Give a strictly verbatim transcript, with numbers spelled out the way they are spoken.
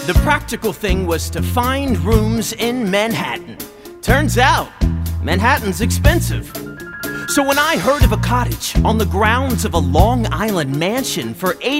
The practical thing was to find rooms in Manhattan. Turns out, Manhattan's expensive. So when I heard of a cottage on the grounds of a Long Island mansion for eighty